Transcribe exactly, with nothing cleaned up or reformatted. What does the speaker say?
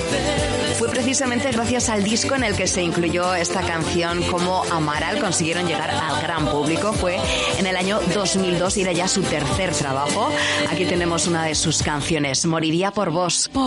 Fue precisamente gracias al disco en el que se incluyó esta canción como Amaral consiguieron llegar al gran público. Fue en el año dos mil dos y era ya su tercer trabajo. Aquí tenemos una de sus canciones, Moriría por vos.